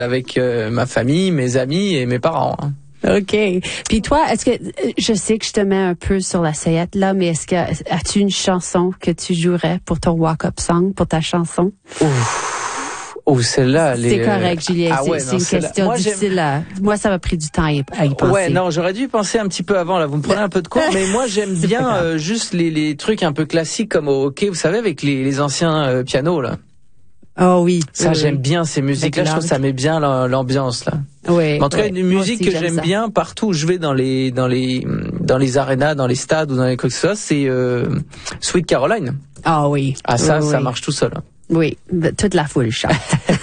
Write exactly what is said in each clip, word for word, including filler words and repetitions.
avec euh, ma famille, mes amis et mes parents. Hein. OK. Puis toi, est-ce que, je sais que je te mets un peu sur la sellette là, mais est-ce que, as-tu une chanson que tu jouerais pour ton walk-up song, pour ta chanson? Ouf. Oh, celle-là, c'est les... correct, Julien. Ah ouais, c'est non, c'est une question moi, difficile. À... Moi, ça m'a pris du temps à y, à y penser. Ouais, non, j'aurais dû y penser un petit peu avant. Là, vous me prenez un peu de cours, mais moi, j'aime bien euh, juste les, les trucs un peu classiques comme au hockey, vous savez, avec les, les anciens euh, pianos là. Oh oui. Ça, oui, j'aime oui. bien ces musiques-là. Je trouve que ça met bien l'ambiance là. Oui. En tout cas, oui. une musique aussi, que j'aime ça. bien partout où je vais dans les dans les dans les arénas, dans les stades ou dans les quoi que ce soit, c'est euh, Sweet Caroline. Ah oui. Ah ça, oui, ça oui. marche tout seul. Hein. Oui, toute la foule chante.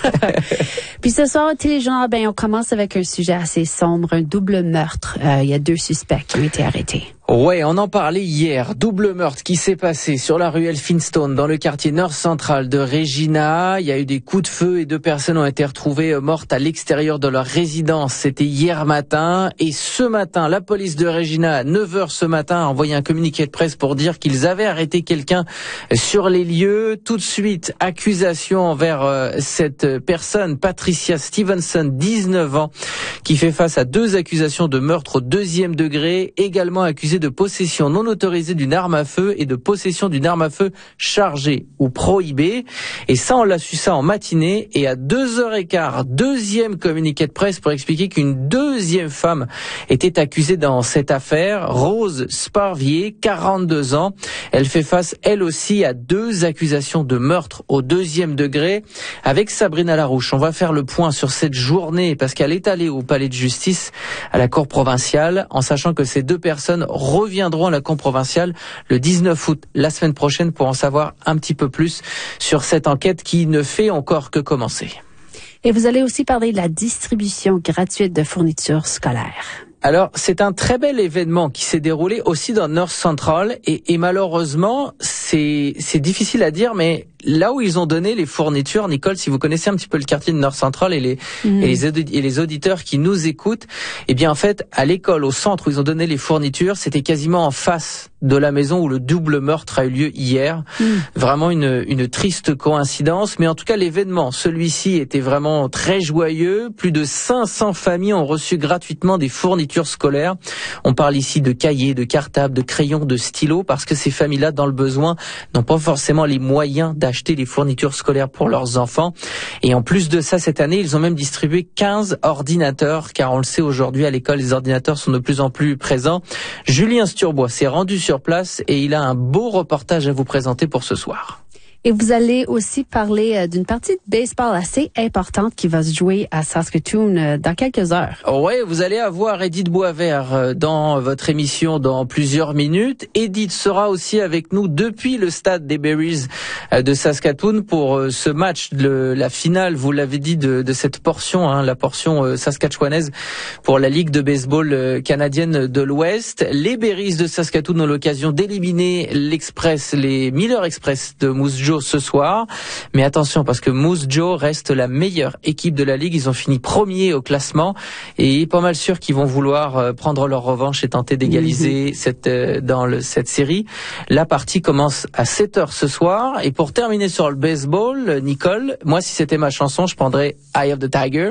Puis ce soir, au Téléjournal, ben, on commence avec un sujet assez sombre, un double meurtre. Euh, il y a deux suspects qui ont été arrêtés. Ouais, on en parlait hier. Double meurtre qui s'est passé sur la rue Elphinstone, dans le quartier nord central de Regina. Il y a eu des coups de feu et deux personnes ont été retrouvées mortes à l'extérieur de leur résidence. C'était hier matin. Et ce matin, la police de Regina, à neuf heures ce matin, a envoyé un communiqué de presse pour dire qu'ils avaient arrêté quelqu'un sur les lieux. Tout de suite, accusation envers euh, cette personne, Patricia Stevenson, dix-neuf ans, qui fait face à deux accusations de meurtre au deuxième degré, également accusée de possession non autorisée d'une arme à feu et de possession d'une arme à feu chargée ou prohibée. Et ça, on l'a su ça en matinée. Et à deux heures quinze, deuxième communiqué de presse pour expliquer qu'une deuxième femme était accusée dans cette affaire, Rose Sparvier, quarante-deux ans. Elle fait face, elle aussi, à deux accusations de meurtre au deuxième degré. Avec Sabrina Larouche, on va faire le point sur cette journée parce qu'elle est allée au palais de justice, à la cour provinciale, en sachant que ces deux personnes reviendront à la cour provinciale le dix-neuf août, la semaine prochaine, pour en savoir un petit peu plus sur cette enquête qui ne fait encore que commencer. Et vous allez aussi parler de la distribution gratuite de fournitures scolaires. Alors, c'est un très bel événement qui s'est déroulé aussi dans North Central et, et malheureusement, c'est, c'est difficile à dire, mais là où ils ont donné les fournitures, Nicole, si vous connaissez un petit peu le quartier de North Central et les, mmh. et les, audi- et les auditeurs qui nous écoutent, eh bien, en fait, à l'école, au centre où ils ont donné les fournitures, c'était quasiment en face de la maison où le double meurtre a eu lieu hier. Mmh. Vraiment une, une triste coïncidence, mais en tout cas, l'événement, celui-ci était vraiment très joyeux. Plus de cinq cents familles ont reçu gratuitement des fournitures scolaires. On parle ici de cahiers, de cartables, de crayons, de stylos, parce que ces familles-là, dans le besoin, n'ont pas forcément les moyens d'acheter les fournitures scolaires pour leurs enfants. Et en plus de ça, cette année, ils ont même distribué quinze ordinateurs, car on le sait aujourd'hui, à l'école, les ordinateurs sont de plus en plus présents. Julien Sturbois s'est rendu sur place et il a un beau reportage à vous présenter pour ce soir. Et vous allez aussi parler euh, d'une partie de baseball assez importante qui va se jouer à Saskatoon euh, dans quelques heures. Oui, vous allez avoir Edith Boisvert euh, dans votre émission dans plusieurs minutes. Edith sera aussi avec nous depuis le stade des Berries euh, de Saskatoon pour euh, ce match, de la finale, vous l'avez dit, de, de cette portion, hein, la portion euh, saskatchouanaise pour la Ligue de baseball euh, canadienne de l'Ouest. Les Berries de Saskatoon ont l'occasion d'éliminer l'Express, les Miller Express de Moose Jaw ce soir, mais attention parce que Moose Jaw reste la meilleure équipe de la ligue. Ils ont fini premier au classement et pas mal sûr qu'ils vont vouloir euh, prendre leur revanche et tenter d'égaliser mmh. cette euh, dans le, cette série. La partie commence à sept heures ce soir et pour terminer sur le baseball, Nicole, moi si c'était ma chanson, je prendrais Eye of the Tiger.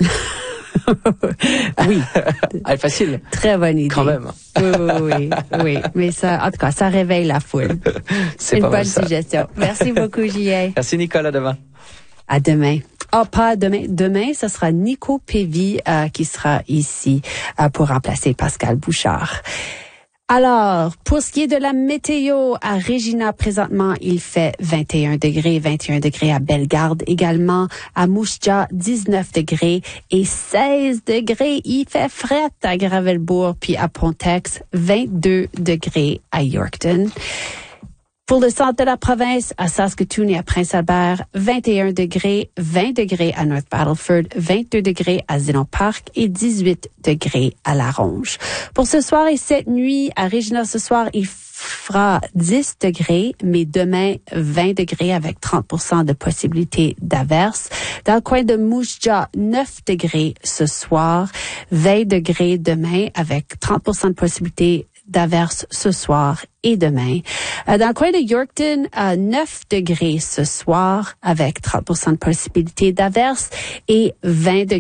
Oui. Elle est facile. Très bonne idée. Quand même. Oui, oui, oui, oui. Mais ça, en tout cas, ça réveille la foule. C'est une pas bonne mal ça. suggestion. Merci beaucoup, J A. Merci, Nicole. À demain. À demain. Ah, pas demain. Demain, ce sera Nico Pévy euh, qui sera ici euh, pour remplacer Pascal Bouchard. Alors, pour ce qui est de la météo, à Regina, présentement, il fait vingt et un degrés, vingt et un degrés à Bellegarde également, à Moose Jaw, dix-neuf degrés et seize degrés. Il fait fret à Gravelbourg, puis à Pontex, vingt-deux degrés à Yorkton. Pour le centre de la province, à Saskatoon et à Prince-Albert, vingt et un degrés, vingt degrés à North Battleford, vingt-deux degrés à Zénon Park et dix-huit degrés à La Ronge. Pour ce soir et cette nuit, à Regina ce soir, il fera dix degrés, mais demain, vingt degrés avec trente pour cent de possibilité d'averse. Dans le coin de Moose Jaw, neuf degrés ce soir, vingt degrés demain avec trente pour cent de possibilité d'averses ce soir et demain. Euh, dans le coin de Yorkton, euh, neuf degrés ce soir avec trente pour cent de possibilité d'averses et vingt degrés